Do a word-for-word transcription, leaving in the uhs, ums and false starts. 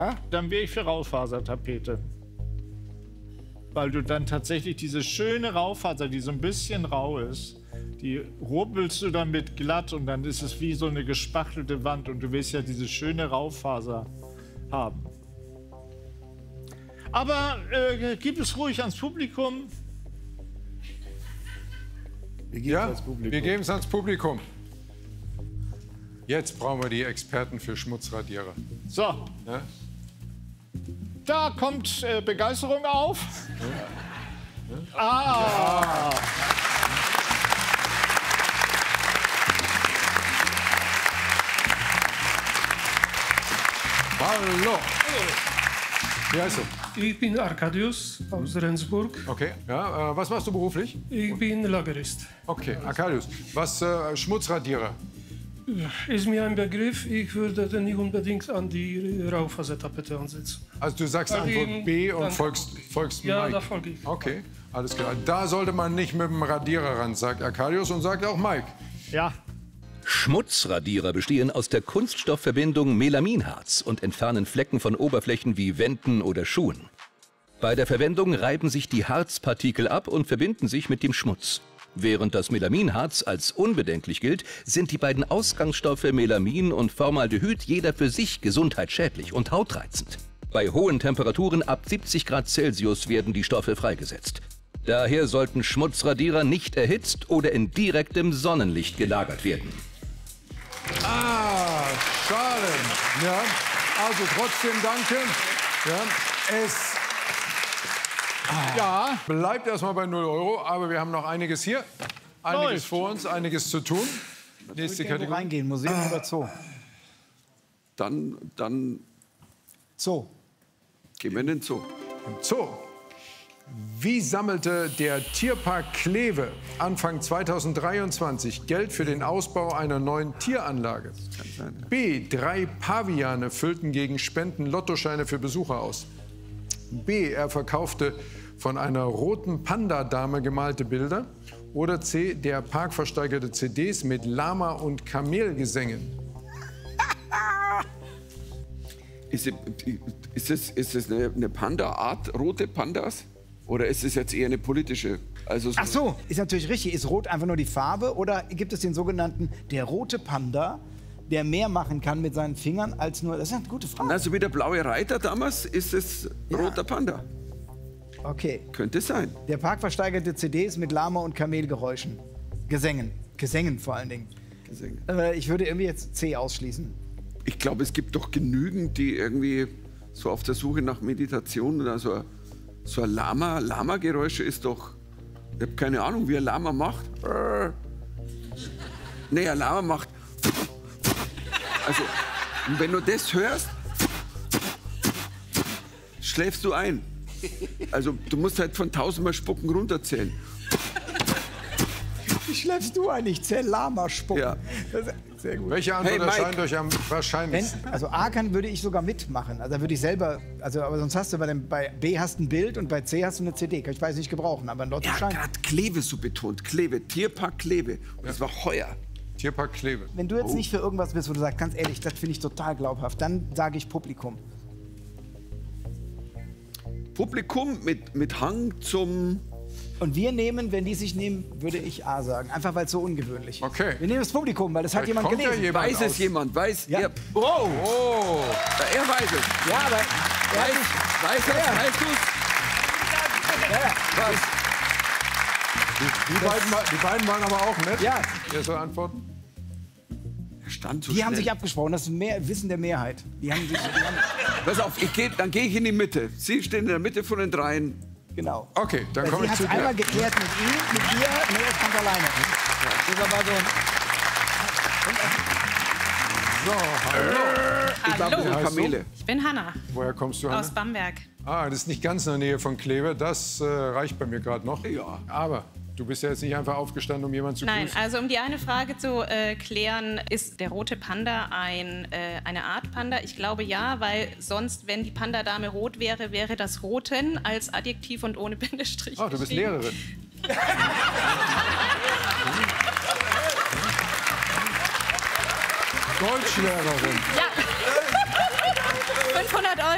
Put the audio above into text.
Dann wäre ich für Raufasertapete. Weil du dann tatsächlich diese schöne Raufaser, die so ein bisschen rau ist, die rubbelst du dann mit glatt und dann ist es wie so eine gespachtelte Wand und du willst ja diese schöne Raufaser haben. Aber äh, gib es ruhig ans Publikum. Wir geben Ja, es ans Publikum. wir geben es ans Publikum. Jetzt brauchen wir die Experten für Schmutzradierer. So, Ja? da kommt äh, Begeisterung auf. Ah! Hallo. Wie heißt du? Ich bin Arkadius aus Rendsburg. Okay. Ja, äh, was machst du beruflich? Ich bin Lagerist. Okay, Arkadius. Was, äh, Schmutzradierer? Ist mir ein Begriff. Ich würde den nicht unbedingt an die Raufasertapete ansetzen. Also du sagst Weil Antwort die- B und dann- folgst, folgst Ja, Mike. da folge ich. Okay, alles klar. Da sollte man nicht mit dem Radierer ran, sagt Arkadius und sagt auch Mike. Ja, Schmutzradierer bestehen aus der Kunststoffverbindung Melaminharz und entfernen Flecken von Oberflächen wie Wänden oder Schuhen. Bei der Verwendung reiben sich die Harzpartikel ab und verbinden sich mit dem Schmutz. Während das Melaminharz als unbedenklich gilt, sind die beiden Ausgangsstoffe Melamin und Formaldehyd jeder für sich gesundheitsschädlich und hautreizend. Bei hohen Temperaturen ab siebzig Grad Celsius werden die Stoffe freigesetzt. Daher sollten Schmutzradierer nicht erhitzt oder in direktem Sonnenlicht gelagert werden. Ah, schade. Ja, also trotzdem danke. Ja, es ja, bleibt erstmal bei null Euro, aber wir haben noch einiges hier. Einiges Läuft. vor uns, einiges zu tun. Nächste Irgendwo Kategorie. reingehen, Museum oder Zoo? Dann, dann Zoo. gehen wir in den Zoo. Im Zoo. Wie sammelte der Tierpark Kleve Anfang zweitausenddreiundzwanzig Geld für den Ausbau einer neuen Tieranlage? sein, ja. B. Drei Paviane füllten gegen Spenden Lottoscheine für Besucher aus. B. Er verkaufte von einer roten Panda-Dame gemalte Bilder. Oder C. Der Park versteigerte C Ds mit Lama- und Kamelgesängen. Ist, es- ist es, ist es eine, eine Panda-Art, rote Pandas? Oder ist es jetzt eher eine politische? Also so- Ach so, ist natürlich richtig. Ist rot einfach nur die Farbe oder gibt es den sogenannten der rote Panda, der mehr machen kann mit seinen Fingern als nur... Das ist eine gute Frage. Also wie der blaue Reiter damals, ist es roter Panda. Okay. Könnte sein. Der Park versteigerte C Ds mit Lama- und Kamelgeräuschen. Gesängen. Gesängen vor allen Dingen. Gesänge. Äh, ich würde irgendwie jetzt C ausschließen. Ich glaube, es gibt doch genügend, die irgendwie so auf der Suche nach Meditation oder so, so ein Lama, Lama-Geräusche ist doch, ich habe keine Ahnung, wie ein Lama macht. Nee, ein Lama macht. Also, und wenn du das hörst, schläfst du ein. Also, du musst halt von tausendmal Spucken runterzählen. Wie schläfst du eigentlich? Zähl Lama spucken. Ja. Das ist sehr gut. Welche Antwort Hey, Mike. erscheint euch am Wenn, wahrscheinlichsten? also A kann, würde ich sogar mitmachen. Also da würde ich selber, also aber sonst hast du bei, dem, bei B hast du ein Bild und bei C hast du eine C D. Kann ich weiß nicht gebrauchen, aber ein Ja, Lottoschein. gerade Kleve so betont. Kleve, Tierpark Kleve. Und das war heuer. Tierpark Kleve. Wenn du jetzt nicht für irgendwas bist, wo du sagst, ganz ehrlich, das finde ich total glaubhaft, dann sage ich Publikum. Publikum mit, mit Hang zum... Und wir nehmen, wenn die sich nehmen, würde ich A sagen. Einfach weil es so ungewöhnlich ist. Okay. Wir nehmen das Publikum, weil das hat Vielleicht jemand kommt ja gelesen. jemand Weiß es aus- jemand? Weiß Ja. er? Oh! Oh, Er weiß es. Ja, aber er hat Weiß, nicht- weiß er? Ja. Weißt du's? Was? die, die, beiden, wa- die beiden waren aber auch nett. Ja. Wer soll antworten? Er stand so Die schnell. haben sich abgesprochen, das ist mehr Wissen der Mehrheit. Die haben sich, die haben, Pass auf, ich geh, dann gehe ich in die Mitte. Sie stehen in der Mitte von den dreien. genau. Okay, dann Weil komme sie ich hat zu es einmal dir. geklärt mit ihm, mit ihr, nee, es kommt alleine. Das war mal so ein, So, hallo. Ich glaube, das sind Hallo. Kamele. Ich bin Hanna Woher kommst du, Hanne? aus Bamberg. Ah, das ist nicht ganz in der Nähe von Kleve. Das äh, reicht bei mir gerade noch. Ja. Aber du bist ja jetzt nicht einfach aufgestanden, um jemanden zu Nein, grüßen. also um die eine Frage zu äh, klären, ist der rote Panda ein, äh, eine Art Panda? Ich glaube ja, weil sonst, wenn die Pandadame rot wäre, wäre das Roten als Adjektiv und ohne Bindestrich Ah, du bist geschrieben. Lehrerin. Deutschlehrerin. Ja. fünfhundert Euro.